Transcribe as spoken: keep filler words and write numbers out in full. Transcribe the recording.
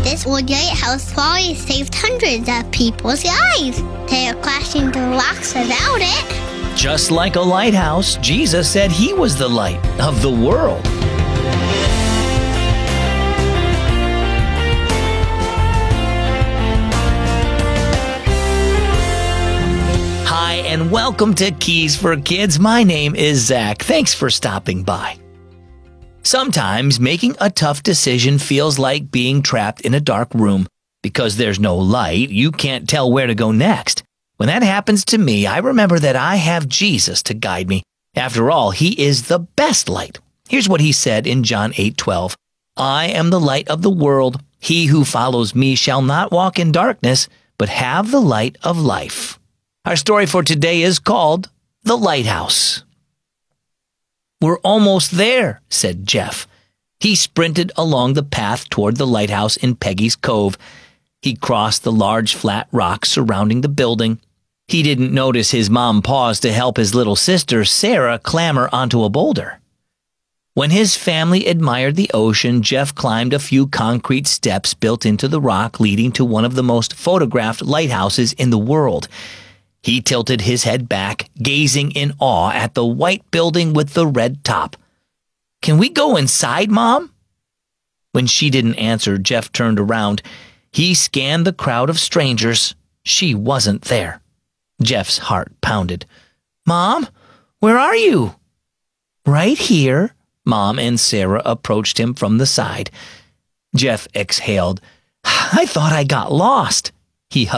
This old lighthouse probably saved hundreds of people's lives. They are crashing the rocks without it. Just like a lighthouse, Jesus said he was the light of the world. Hi, and welcome to Keys for Kids. My name is Zach. Thanks for stopping by. Sometimes making a tough decision feels like being trapped in a dark room. Because there's no light, you can't tell where to go next. When that happens to me, I remember that I have Jesus to guide me. After all, he is the best light. Here's what he said in John eight twelve. I am the light of the world. He who follows me shall not walk in darkness, but have the light of life. Our story for today is called The Lighthouse. We're almost there, said Jeff. He sprinted along the path toward the lighthouse in Peggy's Cove. He crossed the large flat rocks surrounding the building. He didn't notice his mom pause to help his little sister, Sarah, clamber onto a boulder. When his family admired the ocean, Jeff climbed a few concrete steps built into the rock leading to one of the most photographed lighthouses in the world. He tilted his head back, gazing in awe at the white building with the red top. Can we go inside, Mom? When she didn't answer, Jeff turned around. He scanned the crowd of strangers. She wasn't there. Jeff's heart pounded. Mom, where are you? Right here. Mom and Sarah approached him from the side. Jeff exhaled. I thought I got lost. He